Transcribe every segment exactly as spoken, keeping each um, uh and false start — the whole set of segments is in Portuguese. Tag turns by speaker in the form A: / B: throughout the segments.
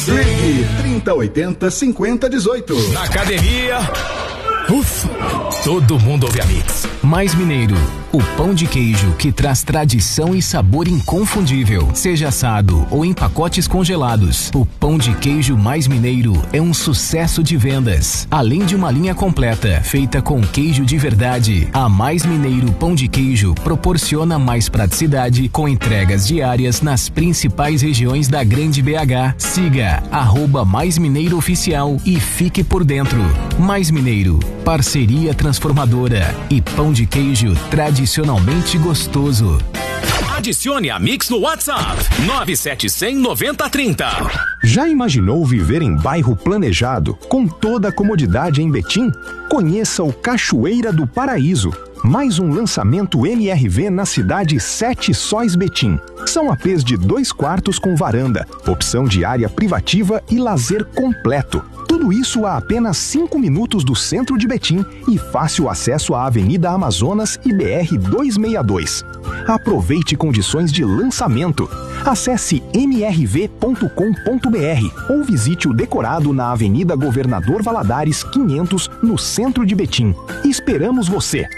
A: Ligue trinta, oitenta, cinquenta, dezoito.
B: Na academia. Ufa! Todo mundo ouve a Mix.
C: Mais Mineiro, o pão de queijo que traz tradição e sabor inconfundível. Seja assado ou em pacotes congelados, o pão de queijo Mais Mineiro é um sucesso de vendas. Além de uma linha completa, feita com queijo de verdade, a Mais Mineiro Pão de Queijo proporciona mais praticidade com entregas diárias nas principais regiões da Grande B H. Siga arroba Mais Mineiro Oficial e fique por dentro. Mais Mineiro, parceria transformadora e pão de queijo tradicionalmente gostoso.
B: Adicione a Mix no WhatsApp nove sete zero zero nove zero três zero.
D: Já imaginou viver em bairro planejado, com toda a comodidade em Betim? Conheça o Cachoeira do Paraíso, mais um lançamento M R V na cidade Sete Sóis Betim. São A Pês de dois quartos com varanda, opção de área privativa e lazer completo. Tudo isso a apenas cinco minutos do centro de Betim e fácil acesso à Avenida Amazonas e B R duzentos e sessenta e dois. Aproveite condições de lançamento. Acesse m r v ponto com ponto b r ou visite o decorado na Avenida Governador Valadares quinhentos, no centro de Betim. Esperamos você!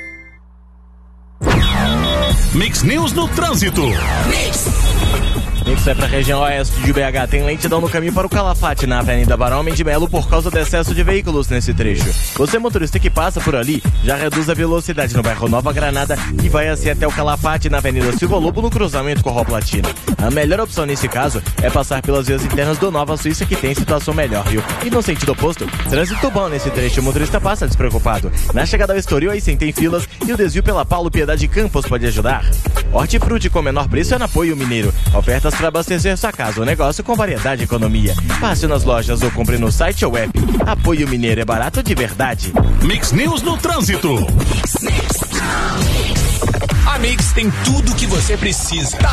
B: Mix News no trânsito.
E: Mix. Mix é para a região oeste de B H. Tem lentidão no caminho para o Calafate, na Avenida Barão Mendes de Melo, por causa do excesso de veículos nesse trecho. Você, motorista que passa por ali, já reduz a velocidade no bairro Nova Granada e vai assim até o Calafate, na Avenida Silva Lobo, no cruzamento com a Rua Platina. A melhor opção nesse caso é passar pelas vias internas do Nova Suíça, que tem situação melhor, viu? E no sentido oposto, trânsito bom nesse trecho, o motorista passa despreocupado. Na chegada ao Estoril, aí sim tem filas e o desvio pela Paulo Piedade Campos pode ajudar. Hortifruti com menor preço é no Apoio Mineiro. Ofertas para abastecer sua casa ou negócio com variedade e economia. Passe nas lojas ou compre no site ou app. Apoio Mineiro é barato de verdade.
B: Mix News no trânsito. A Mix tem tudo o que você precisa.